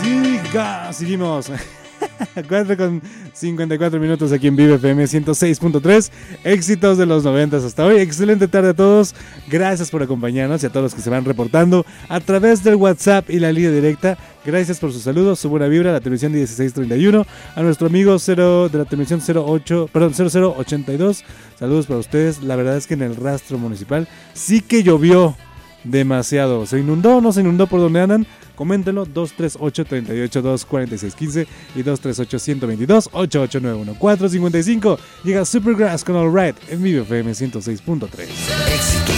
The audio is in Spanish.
Seguimos. 4:54 aquí en Vive FM 106.3. Éxitos de los 90 hasta hoy. Excelente tarde a todos. Gracias por acompañarnos y a todos los que se van reportando a través del WhatsApp y la línea directa. Gracias por sus saludos, su buena vibra, la televisión 1631, a nuestro amigo de la televisión 0082. Saludos para ustedes. La verdad es que en el rastro municipal sí que llovió demasiado. ¿Se inundó o no se inundó por donde andan? Coméntenlo, 238-382-4615 y 238-122-8891. 455 llega Supergrass con All Right en Vivo FM 106.3.